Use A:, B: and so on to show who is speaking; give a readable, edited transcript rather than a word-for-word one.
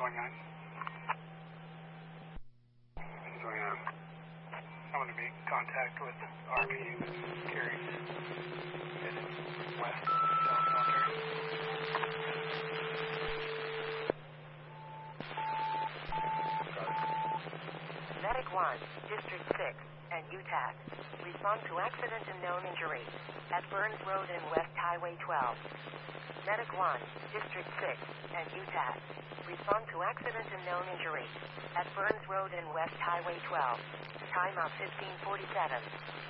A: I'm going to be in contact with RP that carries west south military.
B: Medic 1, District 6, and UTAC. Respond to accident and known injury at Burns Road and West Highway 12. Medic 1, District 6, and UTAC. Respond to accident and known injury at Burns Road and West Highway 12. Time of 15:47.